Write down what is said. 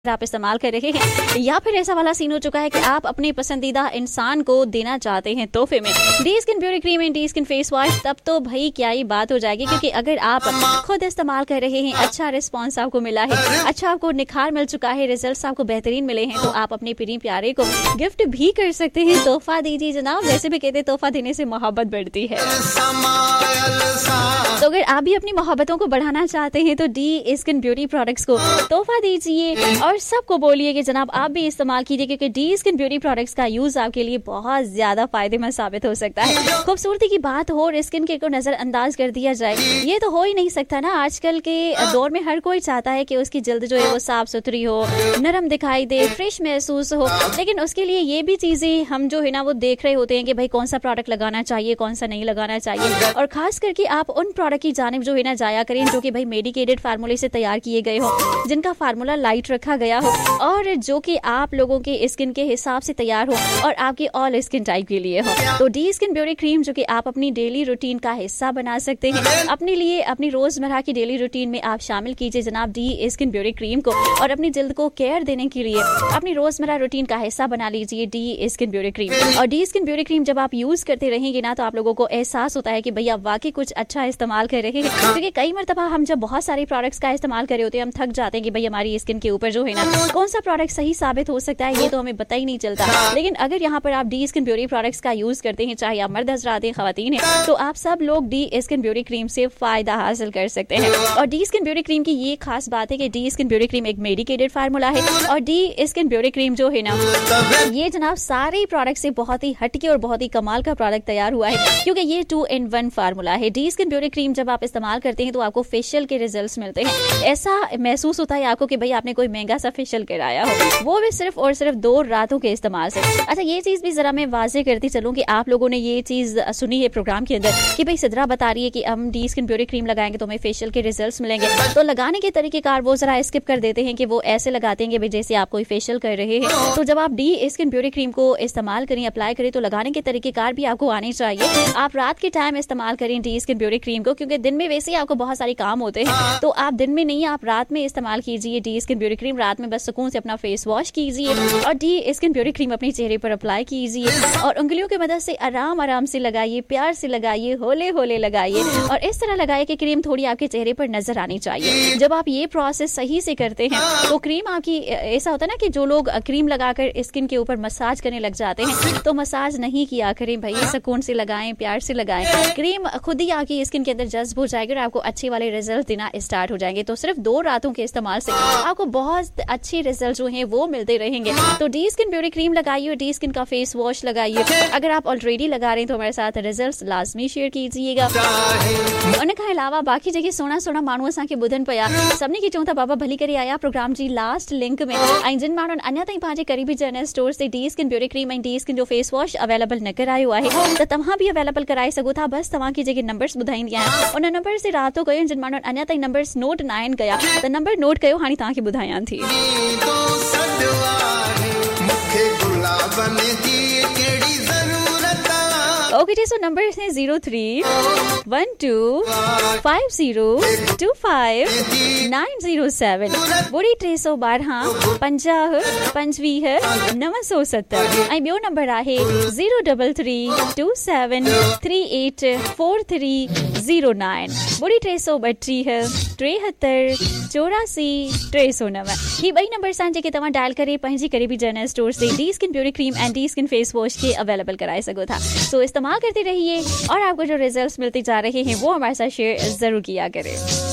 आप इस्तेमाल कर रहे हैं, या फिर ऐसा वाला सीन हो चुका है कि आप अपने पसंदीदा इंसान को देना चाहते हैं तोहफे में D skin beauty cream and D skin face wash, तब तो भाई क्या ही बात हो जाएगी। क्योंकि अगर आप खुद इस्तेमाल कर रहे हैं, अच्छा रिस्पॉन्स आपको मिला है, अच्छा आपको निखार मिल चुका है, रिजल्ट्स आपको बेहतरीन मिले हैं, तो आप अपने प्रिय प्यारे को गिफ्ट भी कर सकते हैं। तोहफा दीजिए जनाब, वैसे भी कहते हैं तोहफा देने से मोहब्बत बढ़ती है। तो अगर आप भी अपनी मोहब्बतों को बढ़ाना चाहते हैं तो डी स्किन ब्यूटी प्रोडक्ट्स को तोहफा दीजिए और सबको बोलिए कि जनाब आप भी इस्तेमाल कीजिए, क्योंकि डी स्किन ब्यूटी प्रोडक्ट्स का यूज आपके लिए बहुत ज्यादा फायदेमंद साबित हो सकता है। खूबसूरती की बात हो और स्किन केयर को नजरअंदाज कर दिया जाए, ये तो हो ही नहीं सकता ना। आजकल के दौर में हर कोई चाहता है कि उसकी जल्द जो है वो साफ सुथरी हो, नरम दिखाई दे, फ्रेश महसूस हो, लेकिन उसके लिए ये भी चीजें हम जो है ना वो देख रहे होते हैं कि भाई कौन सा प्रोडक्ट लगाना चाहिए, कौन सा नहीं लगाना चाहिए। और खास करके आप उन प्रोडक्ट की जानिब जो है ना जाया करें जो कि भाई मेडिकेटेड फार्मूले से तैयार किए गए हो, जिनका फार्मूला लाइट रखा गया हो और जो कि आप लोगों के स्किन के हिसाब से तैयार हो और आपकी ऑल स्किन टाइप के लिए हो। तो डी स्किन ब्यूटी क्रीम जो कि आप अपनी डेली रूटीन का हिस्सा बना सकते हैं, अपने लिए अपनी रोजमर्रा की डेली रूटीन में आप शामिल कीजिए जनाब डी स्किन ब्यूटी क्रीम को, और अपनी जल्द को केयर देने के लिए अपनी रोजमर्रा रूटीन का हिस्सा बना लीजिए डी स्किन ब्यूटी क्रीम। और डी स्किन ब्यूटी क्रीम जब आप यूज करते रहेंगे ना, तो आप लोगों को एहसास होता है कि भैया वाकई कुछ अच्छा इस्तेमाल कर रहे हैं। क्योंकि कई मरतबा हम जब बहुत सारे प्रोडक्ट्स का इस्तेमाल कर रहे होते हैं, हम थक जाते हैं कि भाई हमारी स्किन के ऊपर जो है ना कौन सा प्रोडक्ट सही साबित हो सकता है, ये तो हमें पता ही नहीं चलता। लेकिन अगर यहाँ पर आप डी स्किन ब्यूटी प्रोडक्ट्स का यूज करते हैं, चाहे आप मर्द हजरात हैं, खवातीन हैं, तो आप सब लोग डी स्किन ब्यूटी क्रीम से फायदा हासिल कर सकते हैं। और डी स्किन ब्यूटी क्रीम की ये खास बात है कि डी स्किन ब्यूटी क्रीम एक मेडिकेटेड फार्मूला है, और डी स्किन ब्यूटी क्रीम जो है ना ये जनाब सारे प्रोडक्ट से बहुत ही हटके और बहुत ही कमाल का प्रोडक्ट तैयार हुआ है, क्योंकि ये 2-in-1 फार्मूला है। डी स्किन ब्यूटी क्रीम जब आप इस्तेमाल करते हैं तो आपको फेशियल के रिजल्ट्स मिलते हैं। ऐसा महसूस होता है आपको कि भाई आपने कोई महंगा सा फेशियल कराया हो, वो भी सिर्फ और सिर्फ 2 रातों के इस्तेमाल से। अच्छा, ये चीज भी जरा मैं वाजे करती चलूं कि आप लोगों ने ये चीज सुनी है प्रोग्राम के अंदर कि भाई सिद्रा बता रही है कि हम डी स्किन ब्यूटी क्रीम लगाएंगे तो हमें फेशियल के रिजल्ट्स मिलेंगे। तो लगाने के तरीकेकार वो जरा स्किप कर देते हैं कि वो ऐसे लगाते हैं कि भाई जैसे आप कोई फेशियल कर रहे हैं। तो जब आप डी स्किन ब्यूटी क्रीम को इस्तेमाल करें, अप्लाई करें, तो लगाने के तरीकेकार भी आपको आने चाहिए। आप रात के टाइम इस्तेमाल करें डी स्किन ब्यूटी क्रीम को, क्योंकि दिन में वैसे ही आपको बहुत सारे काम होते हैं, तो आप दिन में नहीं, आप रात में इस्तेमाल कीजिए डी स्किन ब्यूटी क्रीम। रात में बस सुकून से अपना फेस वॉश कीजिए और डी स्किन ब्यूटी क्रीम अपने चेहरे पर अप्लाई कीजिए और उंगलियों की मदद से आराम आराम से लगाइए, प्यार से लगाइए, होले होले लगाइए, और इस तरह लगाइए कि क्रीम थोड़ी आपके चेहरे पर नजर आनी चाहिए। जब आप ये प्रोसेस सही से करते हैं तो क्रीम आपकी, ऐसा होता है ना कि जो लोग क्रीम लगाकर स्किन के ऊपर मसाज करने लग जाते हैं, तो मसाज नहीं किया करें भाई, सुकून से लगाएं, प्यार से लगाएं। क्रीम खुद ही आपकी स्किन के अंदर जज्ब हो जाएगी और आपको अच्छे वाले रिजल्ट देना स्टार्ट हो जाएंगे। तो सिर्फ 2 रातों के इस्तेमाल से आपको बहुत अच्छे रिजल्ट जो हैं वो मिलते रहेंगे। तो डी स्किन ब्यूटी क्रीम लगाइए, डी स्किन का फेस वॉश लगाइए। अगर आप ऑलरेडी लगा रहे हैं तो हमारे साथ रिजल्ट्स लाजमी शेयर कीजिएगा। उनके अलावा बाकी जगह सोना सोना मानू असां के बुधन पया सबने की चऊं था बाबा भली करे आया प्रोग्राम जी लास्ट लिंक में ऐं जिन माण्हुनि अञा ताईं पंहिंजे करीबी जनरल स्टोर से डी स्किन ब्यूटी क्रीम ऐं डी स्किन जो फेस वॉश अवेलेबल न करायो आहे, त तव्हां बि अवेलेबल कराए सघो था। बस तव्हां खे जेके नंबर्स ॿुधाईंदी आहियां उन नंबर से रातो कयो। जिन माण्हुनि अञा ताईं नंबर्स नोट न आहिनि कया त नंबर नोट कयो, हाणे तव्हांखे ॿुधायां थी। ओके जी, सो नंबर है 0312502597 ॿुड़ी 312 50 25 970 ऐं ॿियो नंबर आहे 03327384309 ॿुड़ी 332 73 84 309। ही ॿई नंबर सां जेके तव्हां डायल करे पंहिंजी करीबी जनरल स्टोर से D skin beauty cream and D skin face wash के अवेलेबल कराए सको था। सो इस्तेमाल करते रहिए और आपको जो रिजल्ट्स मिलते जा रहे हैं वो हमारे साथ शेयर जरूर किया करें।